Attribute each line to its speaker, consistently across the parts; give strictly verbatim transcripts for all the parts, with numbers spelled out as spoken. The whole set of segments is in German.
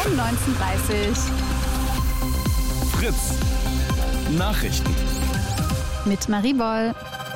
Speaker 1: um neunzehn Uhr dreißig.
Speaker 2: Fritz Nachrichten
Speaker 1: Mit Marie Boll.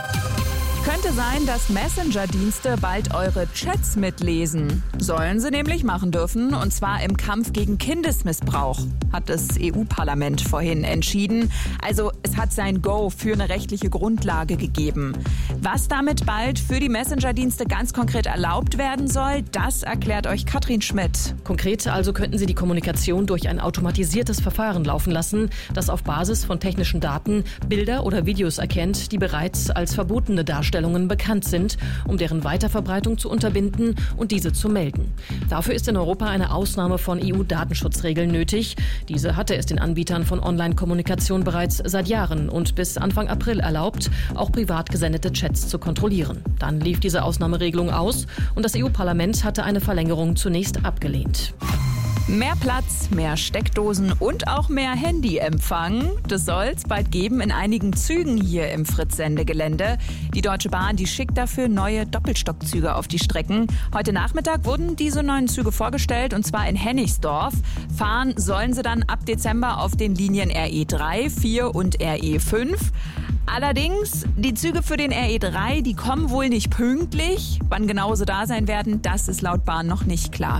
Speaker 3: Könnte sein, dass Messenger-Dienste bald eure Chats mitlesen. Sollen sie nämlich machen dürfen, und zwar im Kampf gegen Kindesmissbrauch, hat das E U-Parlament vorhin entschieden. Also es hat sein Go für eine rechtliche Grundlage gegeben. Was damit bald für die Messenger-Dienste ganz konkret erlaubt werden soll, das erklärt euch Katrin Schmidt.
Speaker 4: Konkret also könnten sie die Kommunikation durch ein automatisiertes Verfahren laufen lassen, das auf Basis von technischen Daten Bilder oder Videos erkennt, die bereits als verbotene Darstellungen bekannt sind, um deren Weiterverbreitung zu unterbinden und diese zu melden. Dafür ist in Europa eine Ausnahme von E U-Datenschutzregeln nötig. Diese hatte es den Anbietern von Online-Kommunikation bereits seit Jahren und bis Anfang April erlaubt, auch privat gesendete Chats zu kontrollieren. Dann lief diese Ausnahmeregelung aus und das E U-Parlament hatte eine Verlängerung zunächst abgelehnt.
Speaker 3: Mehr Platz, mehr Steckdosen und auch mehr Handyempfang. Das soll es bald geben in einigen Zügen hier im Fritz-Sendegelände. Die Deutsche Bahn, die schickt dafür neue Doppelstockzüge auf die Strecken. Heute Nachmittag wurden diese neuen Züge vorgestellt, und zwar in Hennigsdorf. Fahren sollen sie dann ab Dezember auf den Linien R E drei, vier und R E fünf. Allerdings, die Züge für den R E drei, die kommen wohl nicht pünktlich. Wann genau sie da sein werden, das ist laut Bahn noch nicht klar.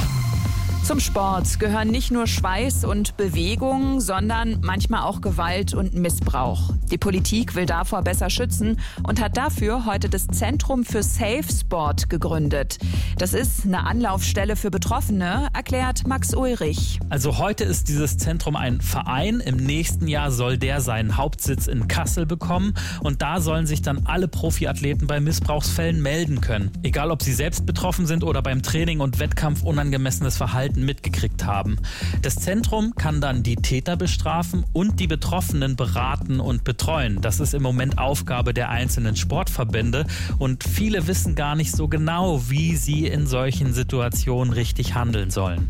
Speaker 3: Zum Sport gehören nicht nur Schweiß und Bewegung, sondern manchmal auch Gewalt und Missbrauch. Die Politik will davor besser schützen und hat dafür heute das Zentrum für Safe Sport gegründet. Das ist eine Anlaufstelle für Betroffene, erklärt Max Ulrich.
Speaker 5: Also heute ist dieses Zentrum ein Verein. Im nächsten Jahr soll der seinen Hauptsitz in Kassel bekommen. Und da sollen sich dann alle Profiathleten bei Missbrauchsfällen melden können. Egal, ob sie selbst betroffen sind oder beim Training und Wettkampf unangemessenes Verhalten mitgekriegt haben. Das Zentrum kann dann die Täter bestrafen und die Betroffenen beraten und betreuen. Das ist im Moment Aufgabe der einzelnen Sportverbände und viele wissen gar nicht so genau, wie sie in solchen Situationen richtig handeln sollen.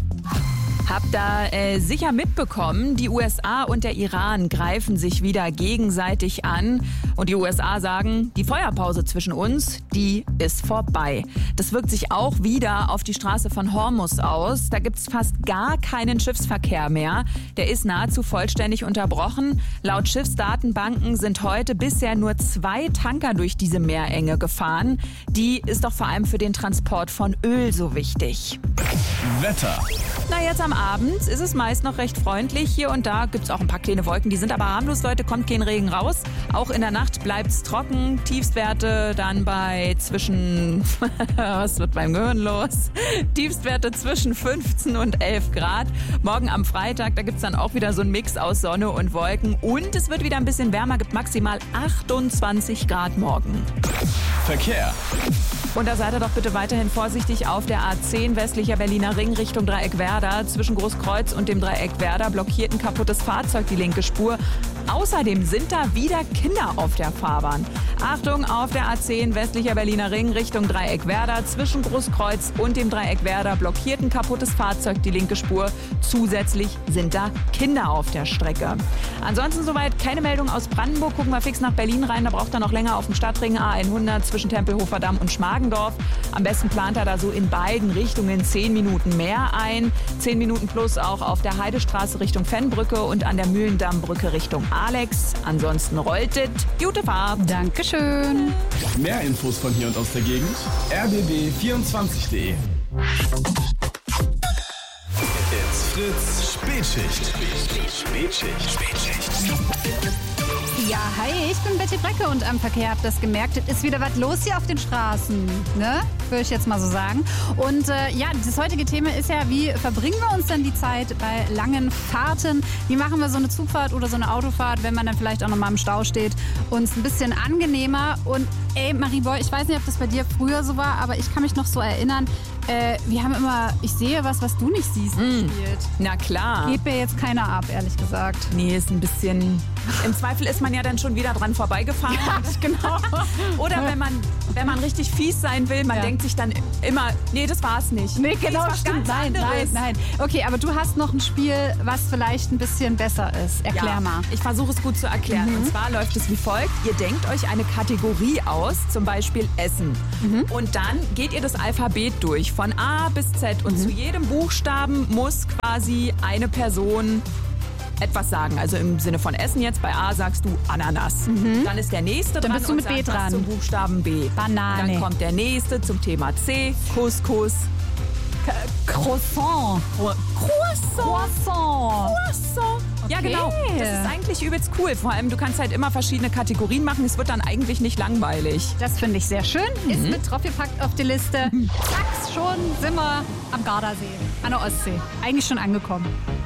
Speaker 3: Habt da äh, sicher mitbekommen, die U S A und der Iran greifen sich wieder gegenseitig an. Und die U S A sagen, die Feuerpause zwischen uns, die ist vorbei. Das wirkt sich auch wieder auf die Straße von Hormuz aus. Da gibt es fast gar keinen Schiffsverkehr mehr. Der ist nahezu vollständig unterbrochen. Laut Schiffsdatenbanken sind heute bisher nur zwei Tanker durch diese Meerenge gefahren. Die ist doch vor allem für den Transport von Öl so wichtig.
Speaker 2: Wetter.
Speaker 3: Na, jetzt am Abend ist es meist noch recht freundlich. Hier und da gibt es auch ein paar kleine Wolken, die sind aber harmlos, Leute, kommt kein Regen raus. Auch in der Nacht bleibt es trocken. Tiefstwerte dann bei zwischen, was wird beim Gehirn los? Tiefstwerte zwischen fünfzehn und elf Grad. Morgen am Freitag, da gibt es dann auch wieder so einen Mix aus Sonne und Wolken. Und es wird wieder ein bisschen wärmer, gibt maximal achtundzwanzig Grad morgen.
Speaker 2: Verkehr.
Speaker 3: Und da seid ihr doch bitte weiterhin vorsichtig auf der A zehn westlicher Berliner Ring Richtung Dreieck Werder. Zwischen Großkreuz und dem Dreieck Werder blockiert ein kaputtes Fahrzeug die linke Spur. Außerdem sind da wieder Kinder auf der Fahrbahn. Achtung, auf der A zehn westlicher Berliner Ring Richtung Dreieck Werder. Zwischen Großkreuz und dem Dreieck Werder blockiert ein kaputtes Fahrzeug die linke Spur. Zusätzlich sind da Kinder auf der Strecke. Ansonsten soweit keine Meldung aus Brandenburg. Gucken wir fix nach Berlin rein. Da braucht er noch länger auf dem Stadtring A hundert zwischen Tempelhofer Damm und Schmargendorf. Am besten plant er da so in beiden Richtungen zehn Minuten mehr ein. zehn Minuten plus auch auf der Heidestraße Richtung Fennbrücke und an der Mühlendammbrücke Richtung Alex. Ansonsten rollt es. Gute Fahrt.
Speaker 1: Dankeschön.
Speaker 2: Mehr Infos von hier und aus der Gegend. r b b vierundzwanzig punkt de. It's Fritz Spätschicht. Spätschicht. Spätschicht.
Speaker 1: Ja, hi, ich bin Betty Brecke und am Verkehr habt ihr das gemerkt, es ist wieder was los hier auf den Straßen, ne? Würde ich jetzt mal so sagen. Und äh, ja, das heutige Thema ist ja, wie verbringen wir uns denn die Zeit bei langen Fahrten? Wie machen wir so eine Zugfahrt oder so eine Autofahrt, wenn man dann vielleicht auch noch mal im Stau steht, uns ein bisschen angenehmer? Und ey, Marie Boy, ich weiß nicht, ob das bei dir früher so war, aber ich kann mich noch so erinnern, äh, wir haben immer, ich sehe was, was du nicht siehst,
Speaker 3: Mm.
Speaker 1: gespielt.
Speaker 3: Na klar.
Speaker 1: Geht mir jetzt keiner ab, ehrlich gesagt.
Speaker 3: Nee, ist ein bisschen... Im Zweifel ist man ja dann schon wieder dran vorbeigefahren.
Speaker 1: Ja, genau.
Speaker 3: Oder wenn man, wenn man richtig fies sein will, man
Speaker 1: Ja.
Speaker 3: denkt sich dann immer, nee, das war's nicht.
Speaker 1: Nee, genau,
Speaker 3: das ist was
Speaker 1: stimmt.
Speaker 3: ganz
Speaker 1: Nein, nein,
Speaker 3: anderes.
Speaker 1: nein. Okay, aber du hast noch ein Spiel, was vielleicht ein bisschen besser ist. Erklär
Speaker 3: Ja,
Speaker 1: mal.
Speaker 3: ich versuche es gut zu erklären.
Speaker 1: Mhm.
Speaker 3: Und zwar läuft es wie folgt. Ihr denkt euch eine Kategorie aus, zum Beispiel Essen.
Speaker 1: Mhm.
Speaker 3: Und dann geht ihr das Alphabet durch. durch, von A bis Z. Und mhm. zu jedem Buchstaben muss quasi eine Person etwas sagen. Also im Sinne von Essen jetzt. Bei A sagst du Ananas. Mhm. Dann ist der nächste
Speaker 1: Dann
Speaker 3: dran
Speaker 1: bist du
Speaker 3: und
Speaker 1: mit B
Speaker 3: sagt
Speaker 1: dran.
Speaker 3: was zum Buchstaben B.
Speaker 1: Banane.
Speaker 3: Dann kommt der nächste zum Thema C. Couscous.
Speaker 1: K Croissant.
Speaker 3: Croissant.
Speaker 1: Croissant.
Speaker 3: Croissant. Ja,
Speaker 1: Okay.
Speaker 3: genau. Das ist eigentlich übelst cool. Vor allem, du kannst halt immer verschiedene Kategorien machen. Es wird dann eigentlich nicht langweilig.
Speaker 1: Das finde ich sehr schön. Ist mit draufgepackt auf die Liste. Zack, schon sind wir am Gardasee, an der Ostsee. Eigentlich schon angekommen.